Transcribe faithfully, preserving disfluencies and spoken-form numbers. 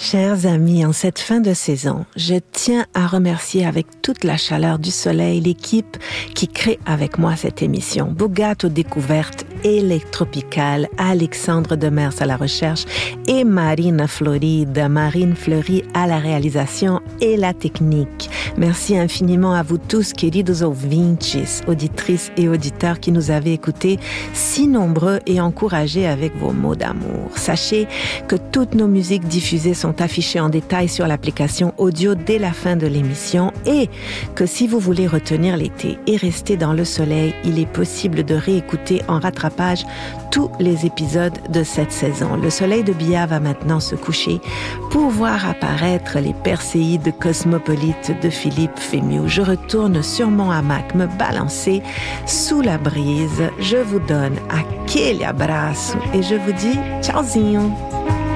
Chers amis, en cette fin de saison, je tiens à remercier avec toute la chaleur du soleil l'équipe qui crée avec moi cette émission. Bougat aux découvertes électropicales, Alexandre Demers à la recherche et Marine Floride, Marine Fleury à la réalisation et la technique. Merci infiniment à vous tous, queridos ouvintes, auditrices et auditeurs qui nous avez écoutés si nombreux et encouragés avec vos mots d'amour. Sachez que toutes nos musiques diffusées sont affichées en détail sur l'application audio dès la fin de l'émission et que si vous voulez retenir l'été et rester dans le soleil, il est possible de réécouter en rattrapage tous les épisodes de cette saison. Le soleil de Bia va maintenant se coucher pour voir apparaître les perséides cosmopolites de Philippe Fémieux. Je retourne sur mon hamac me balancer sous la brise. Je vous donne aquele abraço et je vous dis tchauzinho.